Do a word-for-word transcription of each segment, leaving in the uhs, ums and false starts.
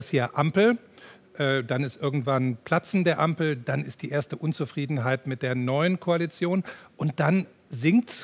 hier Ampel, äh, dann ist irgendwann Platzen der Ampel, dann ist die erste Unzufriedenheit mit der neuen Koalition und dann sinkt,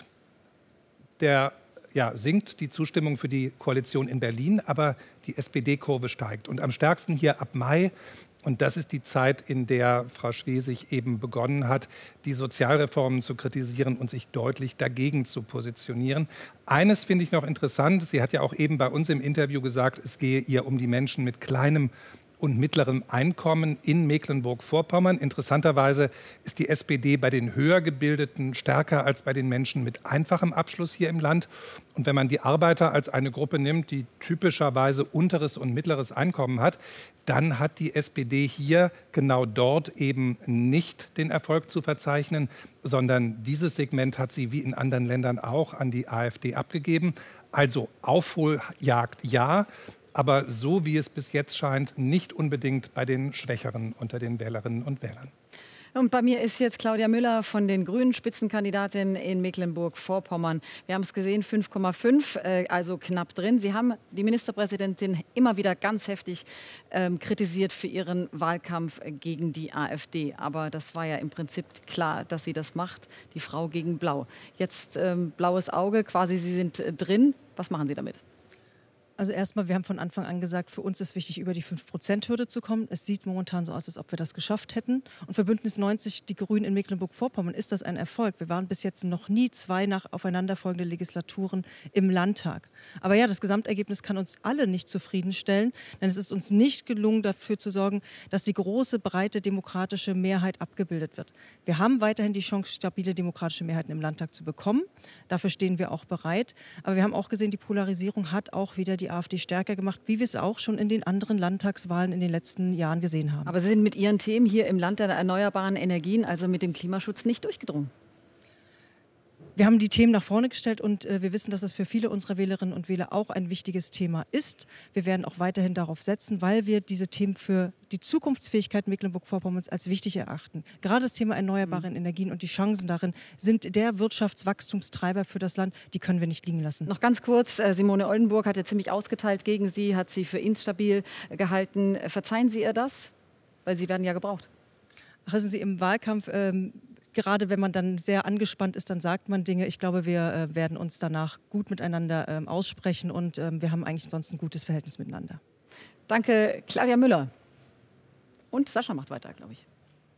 der, ja, sinkt die Zustimmung für die Koalition in Berlin, aber die S P D-Kurve steigt. Und am stärksten hier ab Mai. Und das ist die Zeit, in der Frau Schwesig eben begonnen hat, die Sozialreformen zu kritisieren und sich deutlich dagegen zu positionieren. Eines finde ich noch interessant. Sie hat ja auch eben bei uns im Interview gesagt, es gehe ihr um die Menschen mit kleinem und mittlerem Einkommen in Mecklenburg-Vorpommern. Interessanterweise ist die S P D bei den höher gebildeten stärker als bei den Menschen mit einfachem Abschluss hier im Land. Und wenn man die Arbeiter als eine Gruppe nimmt, die typischerweise unteres und mittleres Einkommen hat, dann hat die S P D hier genau dort eben nicht den Erfolg zu verzeichnen, sondern dieses Segment hat sie wie in anderen Ländern auch an die AfD abgegeben. Also Aufholjagd ja, aber so wie es bis jetzt scheint, nicht unbedingt bei den Schwächeren unter den Wählerinnen und Wählern. Und bei mir ist jetzt Claudia Müller von den Grünen, Spitzenkandidatin in Mecklenburg-Vorpommern. Wir haben es gesehen, fünf Komma fünf, äh, also knapp drin. Sie haben die Ministerpräsidentin immer wieder ganz heftig ähm, kritisiert für ihren Wahlkampf gegen die AfD. Aber das war ja im Prinzip klar, dass sie das macht, die Frau gegen Blau. Jetzt ähm, blaues Auge, quasi Sie sind äh, drin. Was machen Sie damit? Also erstmal, wir haben von Anfang an gesagt, für uns ist wichtig, über die fünf Prozent Hürde zu kommen. Es sieht momentan so aus, als ob wir das geschafft hätten. Und für Bündnis neunzig, die Grünen in Mecklenburg-Vorpommern, ist das ein Erfolg. Wir waren bis jetzt noch nie zwei nach aufeinanderfolgende Legislaturen im Landtag. Aber ja, das Gesamtergebnis kann uns alle nicht zufriedenstellen, denn es ist uns nicht gelungen, dafür zu sorgen, dass die große, breite demokratische Mehrheit abgebildet wird. Wir haben weiterhin die Chance, stabile demokratische Mehrheiten im Landtag zu bekommen. Dafür stehen wir auch bereit. Aber wir haben auch gesehen, die Polarisierung hat auch wieder die AfD stärker gemacht, wie wir es auch schon in den anderen Landtagswahlen in den letzten Jahren gesehen haben. Aber Sie sind mit Ihren Themen hier im Land der erneuerbaren Energien, also mit dem Klimaschutz, nicht durchgedrungen. Wir haben die Themen nach vorne gestellt und äh, wir wissen, dass es für viele unserer Wählerinnen und Wähler auch ein wichtiges Thema ist. Wir werden auch weiterhin darauf setzen, weil wir diese Themen für die Zukunftsfähigkeit Mecklenburg-Vorpommerns als wichtig erachten. Gerade das Thema erneuerbare Energien und die Chancen darin sind der Wirtschaftswachstumstreiber für das Land. Die können wir nicht liegen lassen. Noch ganz kurz, äh, Simone Oldenburg hat ja ziemlich ausgeteilt gegen Sie, hat Sie für instabil gehalten. Verzeihen Sie ihr das? Weil Sie werden ja gebraucht. Ach, wissen Sie, im Wahlkampf... Ähm, Gerade wenn man dann sehr angespannt ist, dann sagt man Dinge. Ich glaube, wir äh, werden uns danach gut miteinander ähm, aussprechen und ähm, wir haben eigentlich sonst ein gutes Verhältnis miteinander. Danke, Claudia Müller. Und Sascha macht weiter, glaube ich.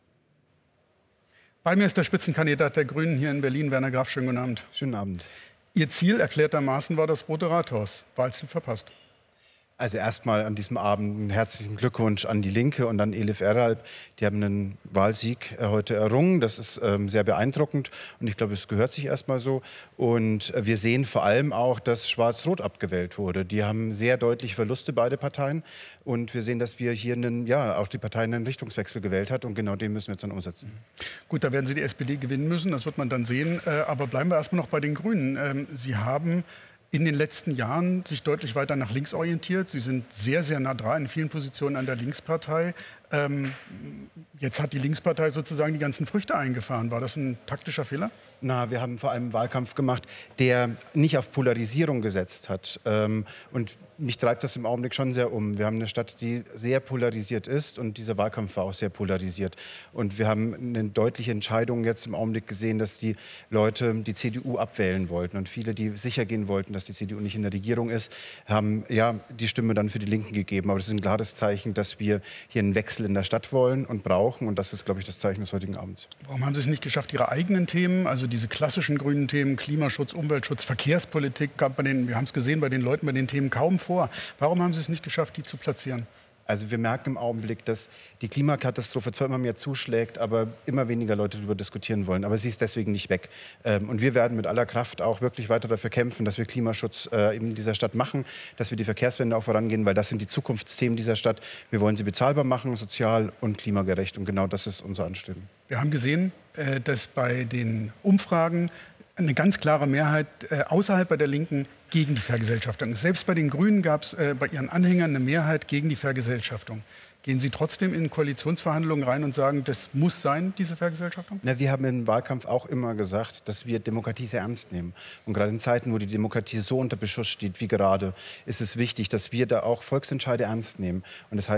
Bei mir ist der Spitzenkandidat der Grünen hier in Berlin, Werner Graf. Schönen guten Abend. Schönen Abend. Ihr Ziel erklärtermaßen war das Rote Rathaus. Wahlziel verpasst. Also erstmal an diesem Abend einen herzlichen Glückwunsch an die Linke und an Elif Eralp. Die haben einen Wahlsieg äh, heute errungen. Das ist ähm, sehr beeindruckend und ich glaube, es gehört sich erstmal so. Und äh, wir sehen vor allem auch, dass Schwarz-Rot abgewählt wurde. Die haben sehr deutlich Verluste, beide Parteien. Und wir sehen, dass wir hier einen, ja, auch die Partei einen Richtungswechsel gewählt hat und genau den müssen wir jetzt dann umsetzen. Gut, da werden Sie die S P D gewinnen müssen, das wird man dann sehen. Äh, aber bleiben wir erstmal noch bei den Grünen. Ähm, Sie haben in den letzten Jahren sich deutlich weiter nach links orientiert. Sie sind sehr, sehr nah dran in vielen Positionen an der Linkspartei. Ähm, jetzt hat die Linkspartei sozusagen die ganzen Früchte eingefahren. War das ein taktischer Fehler? Na, wir haben vor allem einen Wahlkampf gemacht, der nicht auf Polarisierung gesetzt hat. Ähm, und mich treibt das im Augenblick schon sehr um. Wir haben eine Stadt, die sehr polarisiert ist und dieser Wahlkampf war auch sehr polarisiert. Und wir haben eine deutliche Entscheidung jetzt im Augenblick gesehen, dass die Leute die C D U abwählen wollten. Und viele, die sicher gehen wollten, dass die C D U nicht in der Regierung ist, haben ja die Stimme dann für die Linken gegeben. Aber das ist ein klares Zeichen, dass wir hier einen Wechsel in der Stadt wollen und brauchen. Und das ist, glaube ich, das Zeichen des heutigen Abends. Warum haben Sie es nicht geschafft, Ihre eigenen Themen, also diese klassischen grünen Themen, Klimaschutz, Umweltschutz, Verkehrspolitik, gab bei den, wir haben es gesehen, bei den Leuten bei den Themen kaum vor. Warum haben Sie es nicht geschafft, die zu platzieren? Also wir merken im Augenblick, dass die Klimakatastrophe zwar immer mehr zuschlägt, aber immer weniger Leute darüber diskutieren wollen. Aber sie ist deswegen nicht weg. Und wir werden mit aller Kraft auch wirklich weiter dafür kämpfen, dass wir Klimaschutz in dieser Stadt machen, dass wir die Verkehrswende auch vorangehen, weil das sind die Zukunftsthemen dieser Stadt. Wir wollen sie bezahlbar machen, sozial und klimagerecht. Und genau das ist unser Anstreben. Wir haben gesehen, dass bei den Umfragen eine ganz klare Mehrheit äh, außerhalb bei der Linken gegen die Vergesellschaftung. Selbst bei den Grünen gab es äh, bei ihren Anhängern eine Mehrheit gegen die Vergesellschaftung. Gehen Sie trotzdem in Koalitionsverhandlungen rein und sagen, das muss sein, diese Vergesellschaftung? Na, wir haben im Wahlkampf auch immer gesagt, dass wir Demokratie sehr ernst nehmen. Und gerade in Zeiten, wo die Demokratie so unter Beschuss steht wie gerade, ist es wichtig, dass wir da auch Volksentscheide ernst nehmen. Und das heißt,